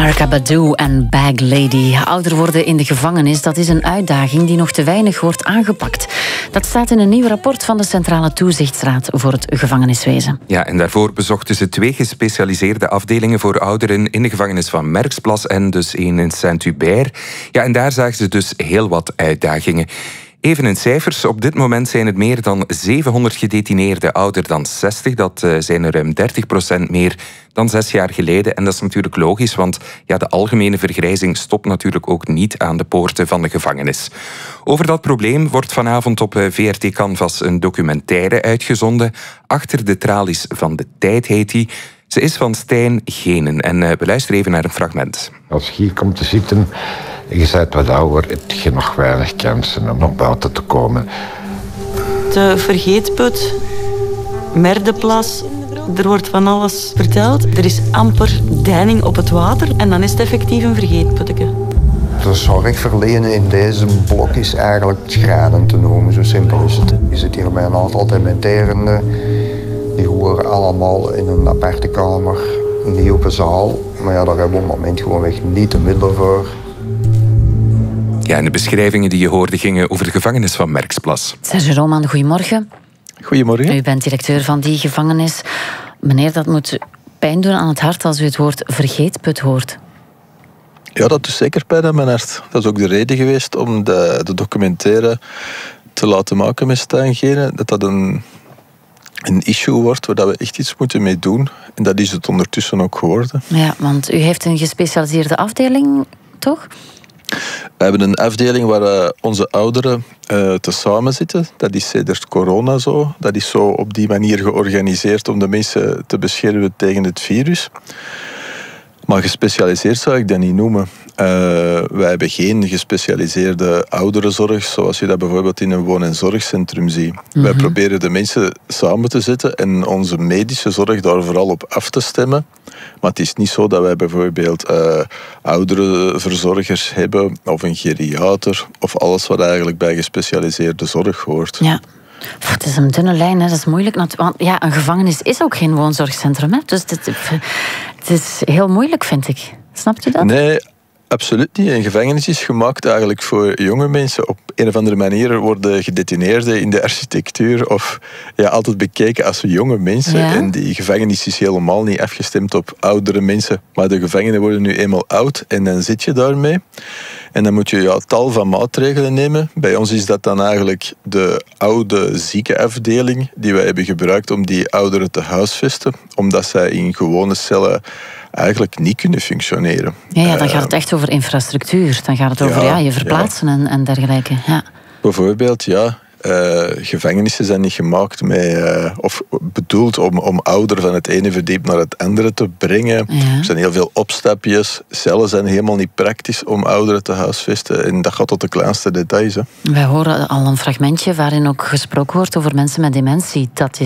Erykah Badu en Bag Lady. Ouder worden in de gevangenis, dat is een uitdaging die nog te weinig wordt aangepakt. Dat staat in een nieuw rapport van de Centrale Toezichtsraad voor het gevangeniswezen. Ja, en daarvoor bezochten ze 2 gespecialiseerde afdelingen voor ouderen in de gevangenis van Merksplas en dus 1 in Saint-Hubert. Ja, en daar zagen ze dus heel wat uitdagingen. Even in cijfers. Op dit moment zijn er meer dan 700 gedetineerden ouder dan 60. Dat zijn er ruim 30% meer dan 6 jaar geleden. En dat is natuurlijk logisch, want ja, de algemene vergrijzing stopt natuurlijk ook niet aan de poorten van de gevangenis. Over dat probleem wordt vanavond op VRT Canvas een documentaire uitgezonden. Achter de tralies van de tijd heet die. Ze is van Stijn Genen en we luisteren even naar een fragment. Als je hier komt te zitten en je bent wat ouder, heb je nog weinig kansen om naar buiten te komen. De vergeetput, Merdeplas, er wordt van alles verteld. Er is amper deining op het water en dan is het effectief een vergeetputje. De zorg verlenen in deze blok is eigenlijk schrijnend te noemen, zo simpel is het. Je zit hier met een aantal dementerenden. Die horen allemaal in een aparte kamer, in die open zaal. Maar ja, daar hebben we op het moment gewoonweg niet de middelen voor. Ja, en de beschrijvingen die je hoorde gingen over de gevangenis van Merksplas. Serge Roman, goedemorgen. Goedemorgen. U bent directeur van die gevangenis. Meneer, dat moet pijn doen aan het hart als u het woord vergeetput hoort. Ja, dat is zeker pijn aan mijn hart. Dat is ook de reden geweest om de documentaire te laten maken met Stijn Genen. Dat een issue wordt waar we echt iets moeten mee doen. En dat is het ondertussen ook geworden. Ja, want u heeft een gespecialiseerde afdeling, toch? We hebben een afdeling waar onze ouderen tezamen zitten. Dat is sedert corona zo. Dat is zo op die manier georganiseerd om de mensen te beschermen tegen het virus. Maar gespecialiseerd zou ik dat niet noemen. Wij hebben geen gespecialiseerde ouderenzorg, zoals je dat bijvoorbeeld in een woon- en zorgcentrum ziet. Wij proberen de mensen samen te zetten en onze medische zorg daar vooral op af te stemmen. Maar het is niet zo dat wij bijvoorbeeld oudere verzorgers hebben, of een geriater, of alles wat eigenlijk bij gespecialiseerde zorg hoort. Ja. Het is een dunne lijn, hè. Dat is moeilijk. Want ja, een gevangenis is ook geen woonzorgcentrum. Hè. Dus het is heel moeilijk, vind ik. Snapt u dat? Nee, absoluut niet. Een gevangenis is gemaakt eigenlijk voor jonge mensen. Op een of andere manier worden gedetineerden in de architectuur of ja, altijd bekeken als jonge mensen. Ja. En die gevangenis is helemaal niet afgestemd op oudere mensen. Maar de gevangenen worden nu eenmaal oud en dan zit je daarmee. En dan moet je tal van maatregelen nemen. Bij ons is dat dan eigenlijk de oude ziekenafdeling die wij hebben gebruikt om die ouderen te huisvesten. Omdat zij in gewone cellen eigenlijk niet kunnen functioneren. Ja, dan gaat het echt over infrastructuur. Dan gaat het over je verplaatsen en dergelijke. Ja. Bijvoorbeeld, ja. Gevangenissen zijn niet gemaakt of bedoeld om ouderen van het ene verdiep naar het andere te brengen. Ja. Er zijn heel veel opstapjes. Cellen zijn helemaal niet praktisch om ouderen te huisvesten. En dat gaat tot de kleinste details. Hè. Wij horen al een fragmentje waarin ook gesproken wordt over mensen met dementie. Dat is